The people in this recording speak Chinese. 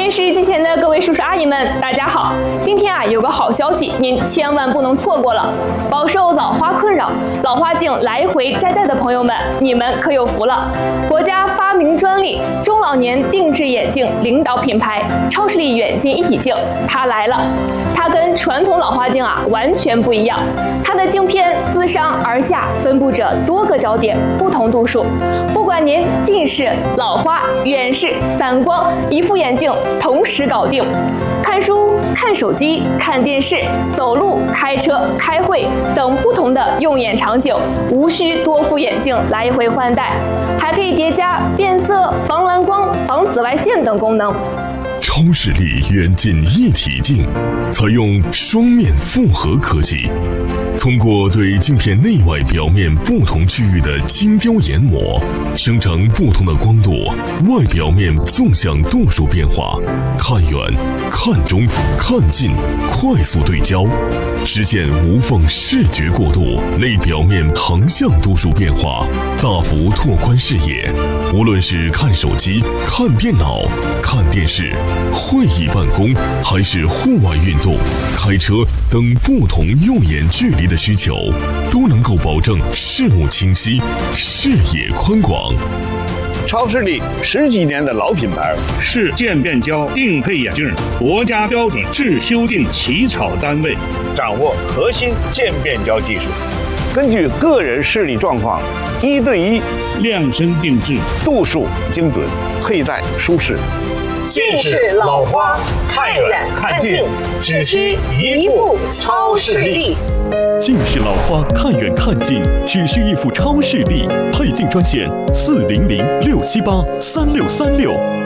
电视机前的各位叔叔阿姨们，大家好！今天有个好消息，您千万不能错过了。饱受老花困扰、老花镜来回摘戴的朋友们，你们可有福了！国家发明专利，中老年定制眼镜领导品牌超视力远近一体镜，它来了。它跟传统老花镜完全不一样，它的镜片自上而下分布着多个焦点，不同度数。不管您近视、老花、远视、散光，一副眼镜同时搞定。看书、看手机、看电视、走路、开车、开会等不同的用眼场景，无需多副眼镜来回换代，还可以叠加变色、防蓝光、防紫外线等功能。 超视力远近一体镜采用双面复合科技，通过对镜片内外表面不同区域的精雕研磨，生成不同的光度、外表面纵向度数变化，看远、看中、看近，快速对焦，实现无缝视觉过渡，内表面横向度数变化，大幅拓宽视野。无论是看手机、看电脑、看电视、会议办公，还是户外运动、开车等不同用眼距离的需求，都能够保证视物清晰、视野宽广。 超视力10几年的老品牌， 是渐变焦定配眼镜国家标准制修订起草单位， 掌握核心渐变焦技术，根据个人视力状况，1对1 量身定制， 度数精准，佩戴舒适。 近视老花，看远看近，只需一副超视力。 近视老花，看远看近，只需一副超视力。配镜专线：400-678-3636。